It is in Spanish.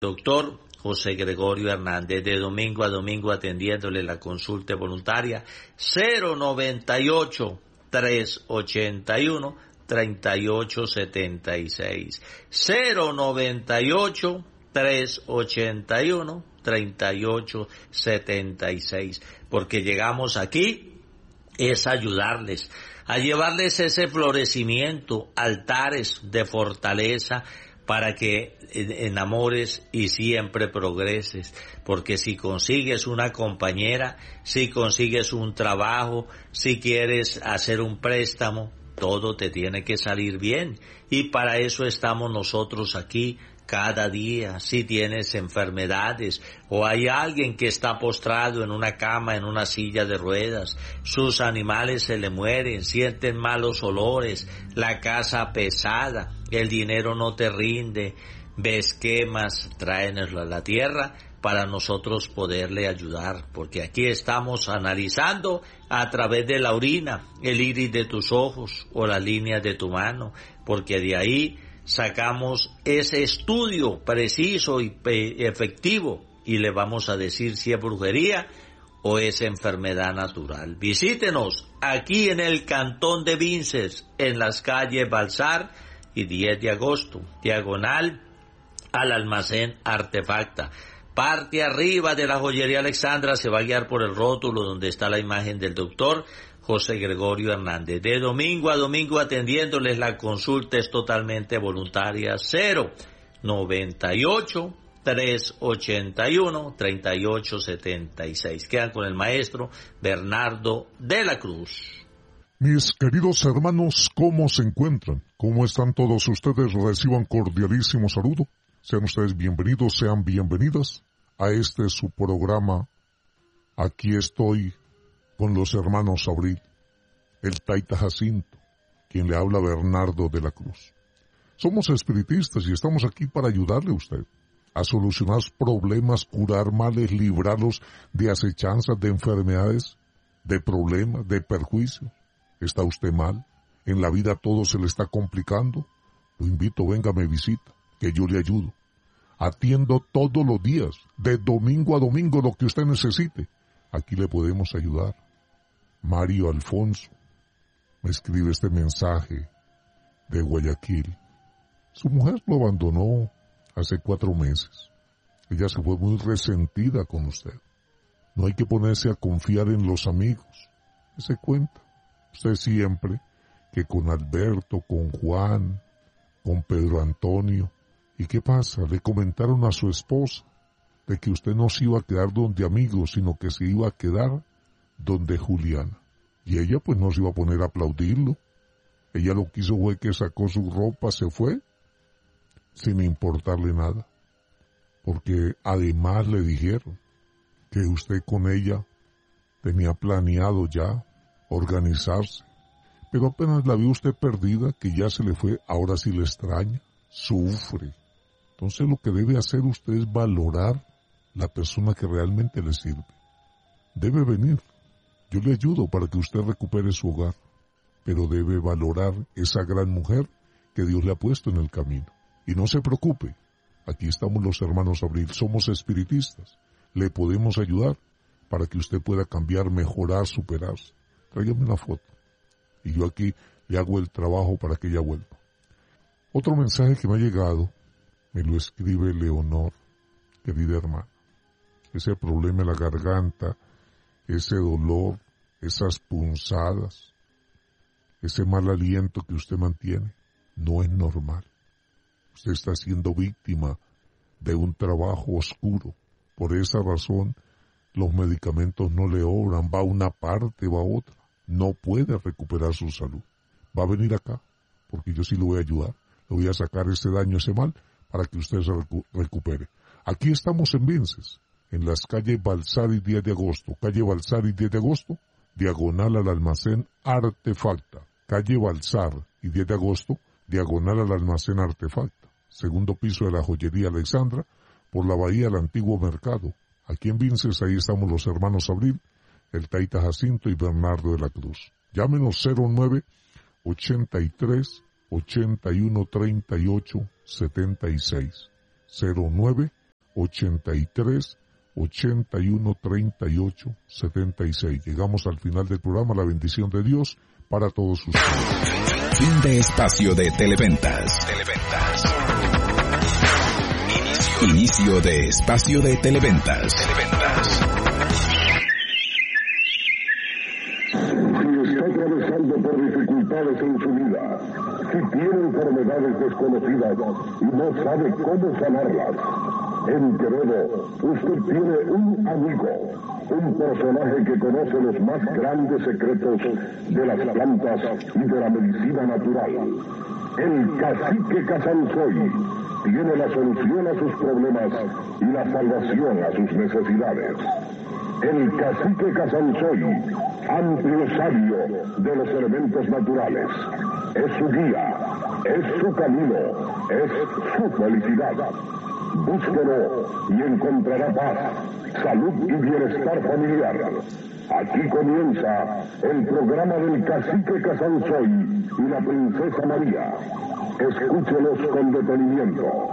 doctor José Gregorio Hernández, de domingo a domingo atendiéndole la consulta voluntaria. 098-381-3876. 098-381-3876. Porque llegamos aquí es ayudarles, a llevarles ese florecimiento, altares de fortaleza, para que enamores y siempre progreses, porque si consigues una compañera, si consigues un trabajo, si quieres hacer un préstamo, todo te tiene que salir bien, y para eso estamos nosotros aquí cada día. Si tienes enfermedades o hay alguien que está postrado en una cama, en una silla de ruedas, sus animales se le mueren, sienten malos olores, la casa pesada, el dinero no te rinde, ves quemas, tráenoslo a la tierra para nosotros poderle ayudar, porque aquí estamos analizando a través de la orina el iris de tus ojos o las líneas de tu mano, porque de ahí sacamos ese estudio preciso y efectivo y le vamos a decir si es brujería o es enfermedad natural. Visítenos aquí en el Cantón de Vinces, en las calles Balsar y 10 de agosto, diagonal al almacén Artefacta. Parte arriba de la joyería Alexandra, se va a guiar por el rótulo donde está la imagen del doctor José Gregorio Hernández. De domingo a domingo atendiéndoles, la consulta es totalmente voluntaria. 098-381-3876. Quedan con el maestro Bernardo de la Cruz. Mis queridos hermanos, ¿cómo se encuentran? ¿Cómo están todos ustedes? Reciban cordialísimo saludo. Sean ustedes bienvenidos, sean bienvenidas a este su programa. Aquí estoy con los hermanos Abril, el Taita Jacinto, quien le habla Bernardo de la Cruz. Somos espiritistas y estamos aquí para ayudarle a usted a solucionar problemas, curar males, librarlos de acechanzas, de enfermedades, de problemas, de perjuicios. ¿Está usted mal? ¿En la vida todo se le está complicando? Lo invito, venga, me visita, que yo le ayudo. Atiendo todos los días, de domingo a domingo, lo que usted necesite. Aquí le podemos ayudar. Mario Alfonso me escribe este mensaje de Guayaquil. Su mujer lo abandonó hace 4 meses. Ella se fue muy resentida con usted. No hay que ponerse a confiar en los amigos. Se cuenta usted siempre que con Alberto, con Juan, con Pedro Antonio. ¿Y qué pasa? Le comentaron a su esposa de que usted no se iba a quedar donde amigos, sino que se iba a quedar donde Juliana. Y ella pues no se iba a poner a aplaudirlo. Ella lo que hizo fue que sacó su ropa, se fue, sin importarle nada. Porque además le dijeron que usted con ella tenía planeado ya organizarse. Pero apenas la vio usted perdida, que ya se le fue, ahora sí le extraña, sufre. Entonces lo que debe hacer usted es valorar la persona que realmente le sirve. Debe venir. Yo le ayudo para que usted recupere su hogar, pero debe valorar esa gran mujer que Dios le ha puesto en el camino. Y no se preocupe, aquí estamos los hermanos Abril, somos espiritistas, le podemos ayudar para que usted pueda cambiar, mejorar, superarse. Tráigame una foto y yo aquí le hago el trabajo para que ella vuelva. Otro mensaje que me ha llegado, me lo escribe Leonor, querida hermana. Ese problema en la garganta, ese dolor, esas punzadas, ese mal aliento que usted mantiene, no es normal. Usted está siendo víctima de un trabajo oscuro. Por esa razón, los medicamentos no le obran, va a una parte, va a otra. No puede recuperar su salud. Va a venir acá, porque yo sí lo voy a ayudar. Le voy a sacar ese daño, ese mal, para que usted se recupere. Aquí estamos en Vinces, en las calles Balsar y 10 de agosto. Calle Balsar y 10 de agosto, diagonal al almacén Artefacta. Calle Balsar y 10 de agosto, diagonal al almacén Artefacta. Segundo piso de la joyería Alexandra, por la bahía del antiguo mercado. Aquí en Vinces, ahí estamos los hermanos Abril, el Taita Jacinto y Bernardo de la Cruz. Llámenos 09-83-81-38-76. 83 81 38 76. Llegamos al final del programa. La bendición de Dios para todos ustedes. Fin de espacio de Televentas. Inicio de espacio de Televentas. Si está atravesando por dificultades en su vida, si tiene enfermedades desconocidas y no sabe cómo sanarlas, en Quevedo usted tiene un amigo, un personaje que conoce los más grandes secretos de las plantas y de la medicina natural. El Cacique Casansoy tiene la solución a sus problemas y la salvación a sus necesidades. El Cacique Casansoy, amplio sabio de los elementos naturales, es su guía, es su camino, es su felicidad. Búsquelo y encontrará paz, salud y bienestar familiar. Aquí comienza el programa del Cacique Casansoy y la Princesa María. Escúchelos con detenimiento.